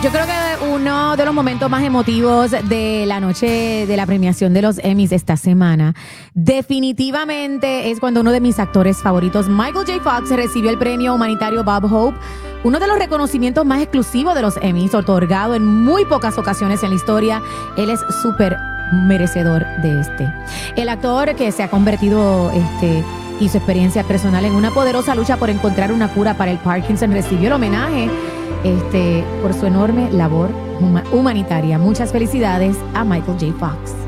Yo creo que uno de los momentos más emotivos de la noche de la premiación de los Emmys esta semana definitivamente es cuando uno de mis actores favoritos, Michael J. Fox, recibió el premio humanitario Bob Hope, uno de los reconocimientos más exclusivos de los Emmys, otorgado en muy pocas ocasiones en la historia. Él es súper merecedor de este. El actor que se ha convertido y su experiencia personal en una poderosa lucha por encontrar una cura para el Parkinson recibió el homenaje por su enorme labor humanitaria. Muchas felicidades a Michael J. Fox.